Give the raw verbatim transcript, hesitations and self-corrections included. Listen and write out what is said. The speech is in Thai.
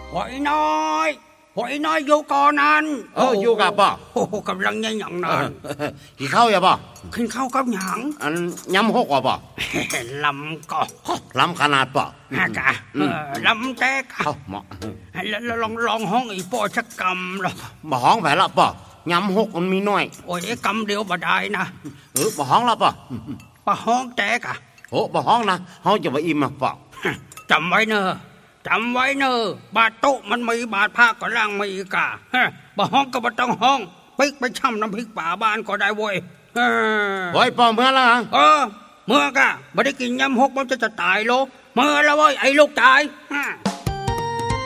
หอยน้อยหอยน้อยอยู่ก่อนนั้นเอออยู่กับป่ะโอ้กำลังยังหยังนานกินข้าวยังป่ะกินข้าวกับหยังอันยำหกป่ะลำก็ลำขนาดป่ะฮะกะลำแจ๊กเหมาะแล้วลองลองห้องอีปอชักกรรมหรอบ่ห้องแผลละป่ะยำหกมันมีน้อยโอ้ยกรรมเดียวบ่ได้นะเออบ่ห้องละป่ะบ่ห้องแจ๊กอะโอ้บ่ห้องนะเขาจะไปอิ่มป่ะจำไว้เนอะจำไว้เนอะบาดโต๊ะมันมีบาดผ้าก็ล่างมีกะบ่ห้องก็บ่ต้องห้องปิ๊กไปช่ำน้ำพริกป่าบ้านก็ได้เว้ยโอ้ยป่อเมื่อละเออเมื่อกะไม่ได้กินยำหกมันจะจะตายโลเมื่อแล้วเว้ยไอ้ลูกตาย